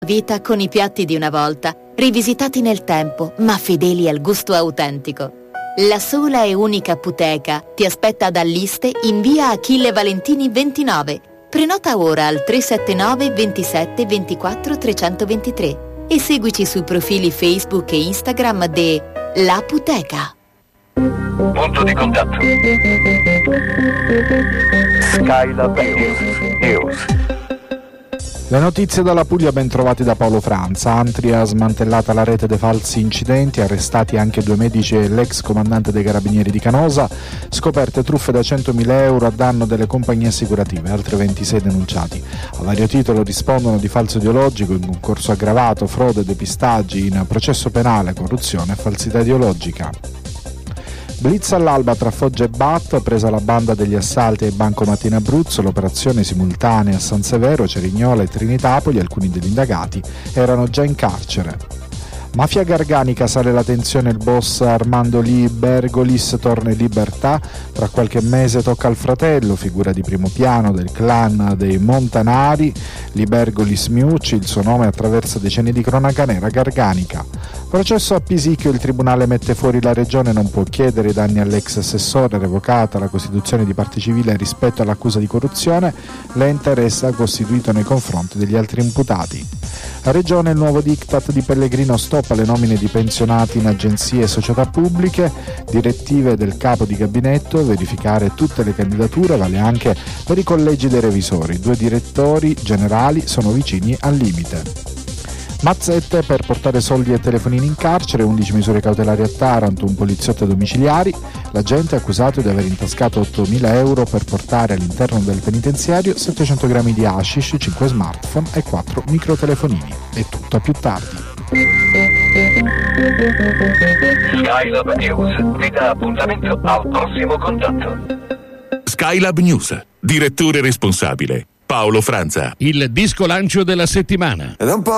vita con i piatti di una volta, rivisitati nel tempo, ma fedeli al gusto autentico. La sola e unica Puteca ti aspetta ad Alliste in via Achille Valentini 29. Prenota ora al 379 27 24 323 e seguici sui profili Facebook e Instagram de La Puteca. Punto di contatto. Skylab News. Le notizie dalla Puglia ben trovate da Paolo Franza. Antri ha smantellata la rete dei falsi incidenti, arrestati anche 2 medici e l'ex comandante dei carabinieri di Canosa, scoperte truffe da 100.000 euro a danno delle compagnie assicurative, altri 26 denunciati. A vario titolo rispondono di falso ideologico, in concorso aggravato, frode, depistaggi, in processo penale, corruzione e falsità ideologica. Blitz all'alba tra Foggia e Bat, presa la banda degli assalti ai bancomat in Abruzzo, l'operazione simultanea a San Severo, Cerignola e Trinitapoli, alcuni degli indagati erano già in carcere. Mafia garganica, sale la tensione, il boss Armando Libergolis torna in libertà, tra qualche mese tocca al fratello, figura di primo piano del clan dei Montanari, Libergolis Miucci, il suo nome attraversa decenni di cronaca nera garganica. Processo a Pisicchio, il tribunale mette fuori la regione, non può chiedere i danni all'ex assessore, revocata la costituzione di parte civile rispetto all'accusa di corruzione, l'ente resta costituito nei confronti degli altri imputati. La regione, il nuovo diktat di Pellegrino, stop alle nomine di pensionati in agenzie e società pubbliche, direttive del capo di gabinetto, verificare tutte le candidature, vale anche per i collegi dei revisori, 2 direttori generali sono vicini al limite. Mazzette per portare soldi e telefonini in carcere, 11 misure cautelari a Taranto, un poliziotto domiciliari, l'agente è accusato di aver intascato 8.000 euro per portare all'interno del penitenziario 700 grammi di hashish, 5 smartphone e 4 microtelefonini. È tutto a più tardi. Skylab News vi dà appuntamento al prossimo contatto. Skylab News, direttore responsabile Paolo Franza. Il disco lancio della settimana. Ed è un po'